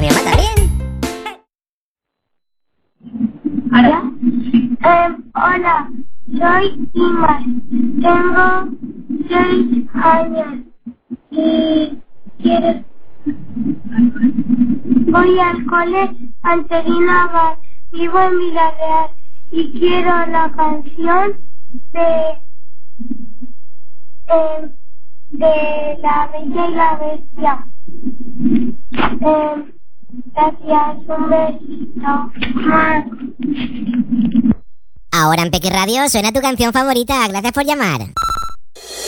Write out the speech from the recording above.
mi mamá también. ¿Hola? Hola, soy Imar. Tengo 6 años y quiero... Voy al cole Angelina Bar. Vivo en Villarreal y quiero la canción de La Bella y la Bestia. Gracias, un besito. Ahora en Peque Radio suena tu canción favorita. Gracias por llamar.